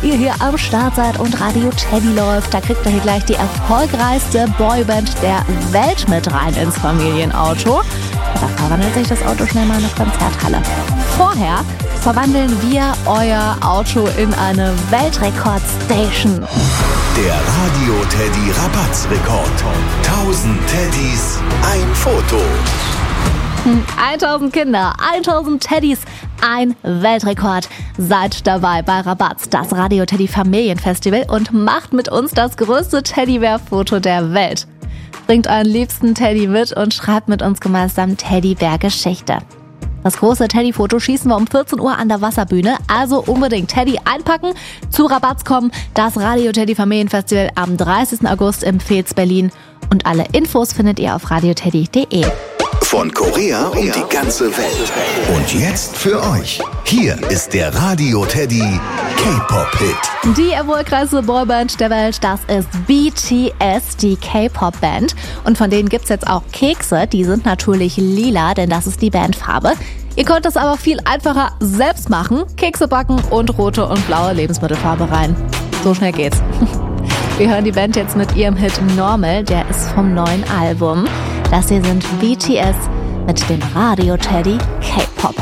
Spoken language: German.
ihr hier am Start seid und Radio Teddy läuft, da kriegt ihr hier gleich die erfolgreichste Boyband der Welt mit rein ins Familienauto. Da verwandelt sich das Auto schnell mal in eine Konzerthalle. Vorher verwandeln wir euer Auto in eine Weltrekordstation. Der Radio Teddy Rabatzrekord. 1000 Teddys, ein Foto. 1000 Kinder, 1000 Teddys, ein Weltrekord. Seid dabei bei Rabatz, das Radio Teddy Familienfestival und macht mit uns das größte Teddybär-Foto der Welt. Bringt euren liebsten Teddy mit und schreibt mit uns gemeinsam Teddybär-Geschichte. Das große Teddy-Foto schießen wir um 14 Uhr an der Wasserbühne, also unbedingt Teddy einpacken, zu Rabatz kommen, das Radio Teddy Familienfestival am 30. August im Veets Berlin und alle Infos findet ihr auf radioteddy.de. Von Korea um die ganze Welt. Und jetzt für euch. Hier ist der Radio Teddy K-Pop-Hit. Die erfolgreichste Boyband der Welt, das ist BTS, die K-Pop-Band. Und von denen gibt's jetzt auch Kekse, die sind natürlich lila, denn das ist die Bandfarbe. Ihr könnt es aber viel einfacher selbst machen. Kekse backen und rote und blaue Lebensmittelfarbe rein. So schnell geht's. Wir hören die Band jetzt mit ihrem Hit Normal, der ist vom neuen Album. Das hier sind BTS mit dem Radio Teddy K-Pop.